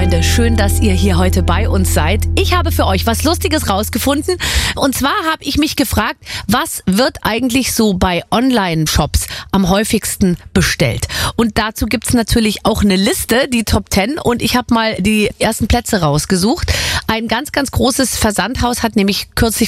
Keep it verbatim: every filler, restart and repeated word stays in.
Freunde, schön, dass ihr hier heute bei uns seid. Ich habe für euch was Lustiges rausgefunden. Und zwar habe ich mich gefragt, was wird eigentlich so bei Online-Shops am häufigsten bestellt? Und dazu gibt's natürlich auch eine Liste, die Top zehn. Und ich habe mal die ersten Plätze rausgesucht. Ein ganz, ganz großes Versandhaus hat nämlich kürzlich